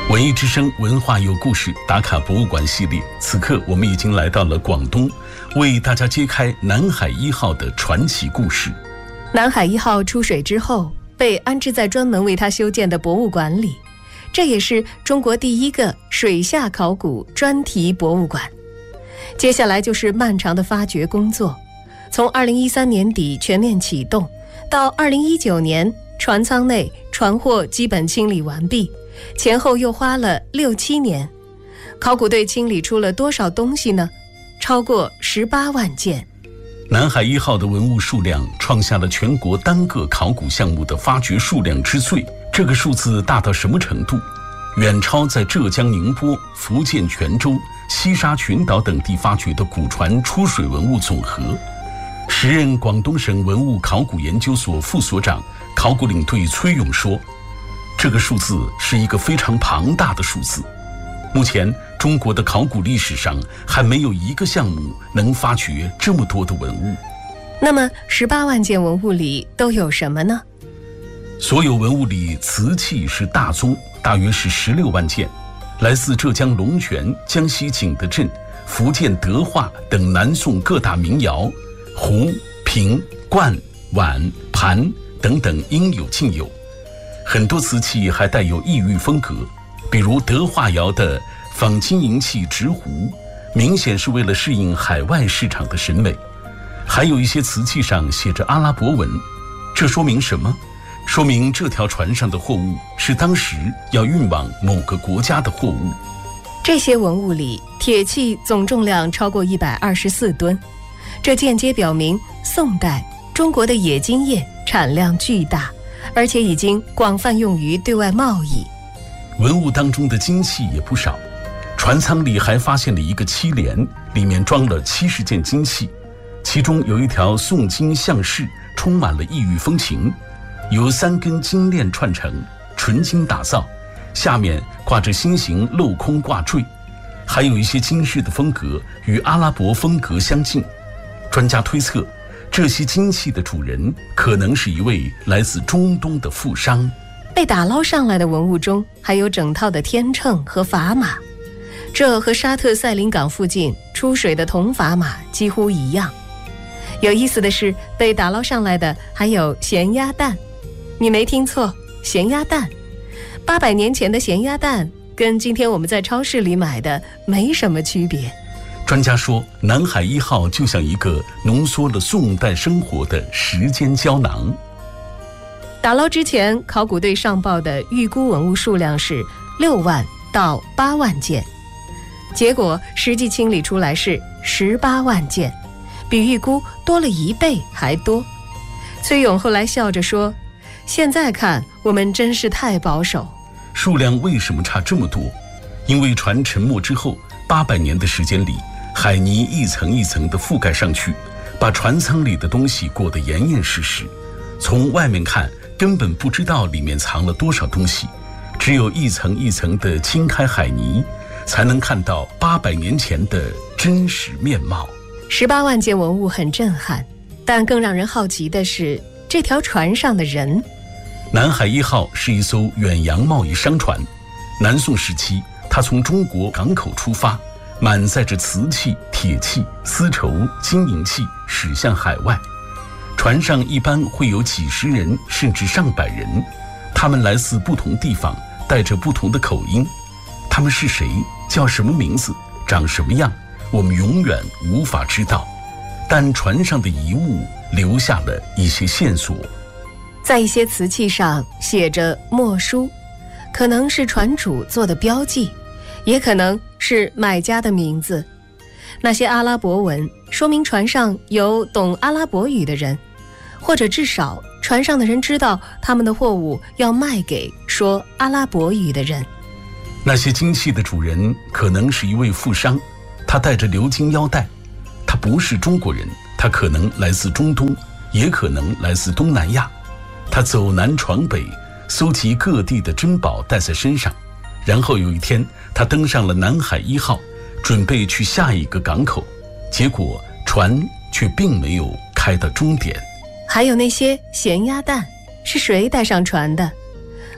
文艺之声文化有故事打卡博物馆系列，此刻我们已经来到了广东，为大家揭开南海1号的传奇故事。 南海1号出水之后，被安置在专门为它修建的博物馆里，这也是中国第一个水下考古专题博物馆。接下来就是漫长的发掘工作，从2013年底全面启动，到2019年船舱内船货基本清理完毕，前后又花了6-7年。考古队清理出了多少东西呢？超过18万件。 南海1号的文物数量创下了全国单个考古项目的发掘数量之最，这个数字大到什么程度？远超在浙江宁波、福建泉州、西沙群岛等地发掘的古船出水文物总和。时任广东省文物考古研究所副所长、考古领队崔勇说，这个数字是一个非常庞大的数字。目前中国的考古历史上还没有一个项目能发掘这么多的文物。 那么18万件文物里都有什么呢？ 所有文物里，瓷器是大宗，大约是16万件，来自浙江龙泉、江西景德镇、福建德化等南宋各大民窑，壶、瓶、罐、碗、盘等等应有尽有。很多瓷器还带有异域风格，比如德化窑的仿金银器直壶，明显是为了适应海外市场的审美。还有一些瓷器上写着阿拉伯文，这说明什么？说明这条船上的货物是当时要运往某个国家的货物。 这些文物里，铁器总重量超过124吨，这间接表明宋代中国的冶金业产量巨大，而且已经广泛用于对外贸易。 文物当中的金器也不少，船舱里还发现了一个漆帘，里面装了70件金器，其中有一条宋金项饰，充满了异域风情，由3根金链串成，纯金打造，下面挂着心形镂空挂坠，还有一些金饰的风格与阿拉伯风格相近。专家推测，这些金器的主人可能是一位来自中东的富商。 被打捞上来的文物中还有整套的天秤和砝码，这和沙特塞林港附近出水的铜砝码几乎一样。有意思的是，被打捞上来的还有咸鸭蛋。你没听错，咸鸭蛋。800年前的咸鸭蛋跟今天我们在超市里买的没什么区别。 专家说，南海1号就像一个浓缩了宋代生活的时间胶囊。 打捞之前，考古队上报的预估文物数量是6万到8万件，结果实际清理出来是18万件，比预估多了1倍还多。崔勇后来笑着说，现在看我们真是太保守。 数量为什么差这么多？因为船沉没之后800年的时间里，海泥一层一层地覆盖上去，把船舱里的东西裹得严严实实，从外面看根本不知道里面藏了多少东西，只有一层一层地清开海泥，才能看到800年前的真实面貌。 18万件文物很震撼，但更让人好奇的是这条船上的人。 南海1号是一艘远洋贸易商船，南宋时期它从中国港口出发，满载着瓷器、铁器、丝绸、金银器驶向海外。船上一般会有几十人甚至上百人，他们来自不同地方，带着不同的口音。他们是谁，叫什么名字，长什么样，我们永远无法知道，但船上的遗物留下了一些线索。 在一些瓷器上写着墨书，可能是船主做的标记，也可能是买家的名字。那些阿拉伯文说明船上有懂阿拉伯语的人，或者至少船上的人知道他们的货物要卖给说阿拉伯语的人。 那些金器的主人可能是一位富商，他戴着鎏金腰带，他不是中国人，他可能来自中东，也可能来自东南亚。他走南闯北，搜集各地的珍宝带在身上，然后有一天他登上了南海1号，准备去下一个港口，结果船却并没有开到终点。 还有那些咸鸭蛋，是谁带上船的？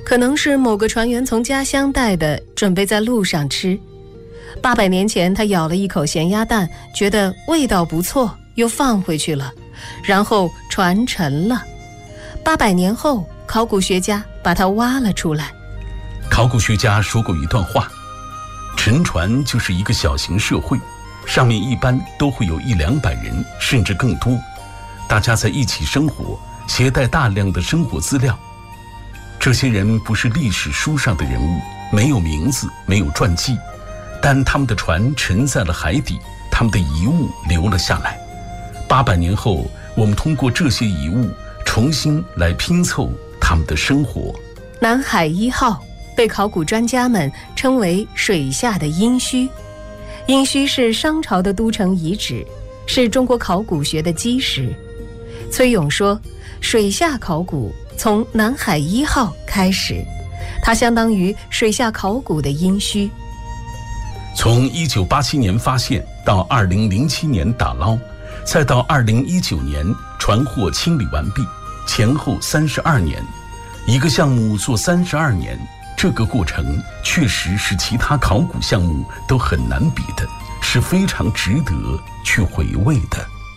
可能是某个船员从家乡带的，准备在路上吃。800年前，他咬了一口咸鸭蛋，觉得味道不错，又放回去了，然后船沉了。800年后，考古学家把它挖了出来。 考古学家说过一段话：沉船就是一个小型社会，上面一般都会有100-200人，甚至更多，大家在一起生活，携带大量的生活资料。这些人不是历史书上的人物，没有名字，没有传记，但他们的船沉在了海底，他们的遗物留了下来。800年后，我们通过这些遗物重新来拼凑他们的生活。 南海1号被考古专家们称为水下的殷墟。殷墟是商朝的都城遗址，是中国考古学的基石。崔勇说，水下考古从南海1号开始，它相当于水下考古的殷墟。 从1987年发现到2007年打捞，再到2019年船货清理完毕，前后32年。一个项目做32年，这个过程确实是其他考古项目都很难比的，是非常值得去回味的。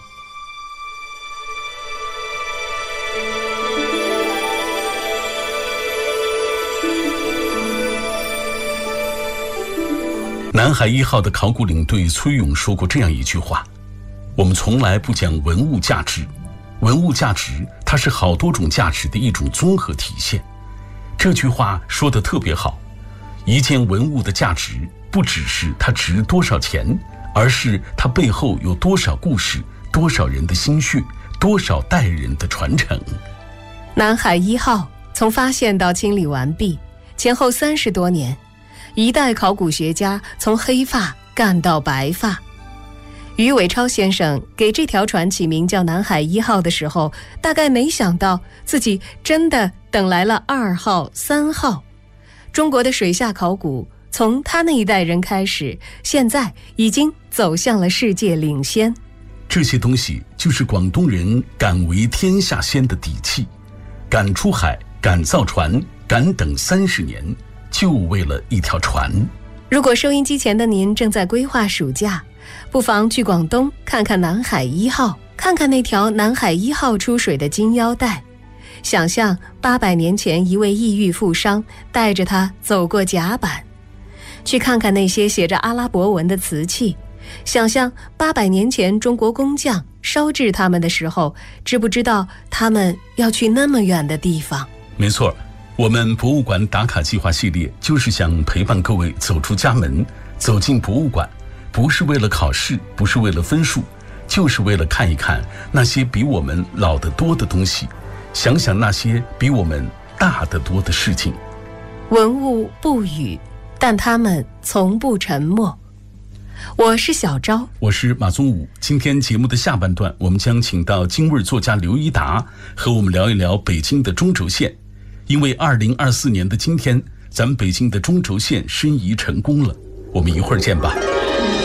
南海1号的考古领队崔勇说过这样一句话：我们从来不讲文物价值，文物价值它是好多种价值的一种综合体现。这句话说得特别好，一件文物的价值不只是它值多少钱，而是它背后有多少故事，多少人的心血，多少代人的传承。 南海1号从发现到清理完毕，前后30多年，一代考古学家从黑发干到白发。于伟超先生给这条船起名叫南海1号的时候，大概没想到自己真的等来了2号、3号。中国的水下考古从他那一代人开始，现在已经走向了世界领先。 这些东西就是广东人敢为天下先的底气，敢出海，敢造船，敢等30年，就为了一条船。 如果收音机前的您正在规划暑假，不妨去广东看看南海1号，看看那条南海1号出水的金腰带，想象800年前一位异域富商带着它走过甲板，去看看那些写着阿拉伯文的瓷器，想象800年前中国工匠烧制它们的时候，知不知道他们要去那么远的地方？ 没错，我们博物馆打卡计划系列就是想陪伴各位走出家门，走进博物馆，不是为了考试，不是为了分数，就是为了看一看那些比我们老得多的东西，想想那些比我们大得多的事情。 文物不语，但他们从不沉默。我是小昭， 我是马宗武。今天节目的下半段，我们将请到京味作家刘一达和我们聊一聊北京的中轴线。因为2024年的今天，咱们北京的中轴线申遗成功了。我们一会儿见吧。